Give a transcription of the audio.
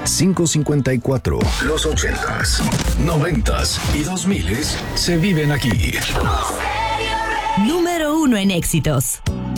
554. Los 80s, 90s y 2000s se viven aquí. Número 1 en éxitos.